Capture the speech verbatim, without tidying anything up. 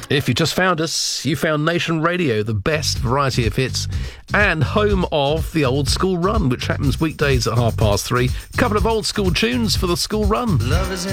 If you just found us, you found Nation Radio, the best variety of hits, and home of the Old School Run, which happens weekdays at half past three. A couple of old school tunes for the school run. Love is in